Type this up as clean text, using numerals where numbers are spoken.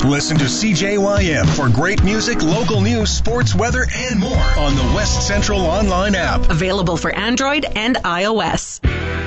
Listen to CJYM for great music, local news, sports, weather, and more on the West Central Online app. Available for Android and iOS.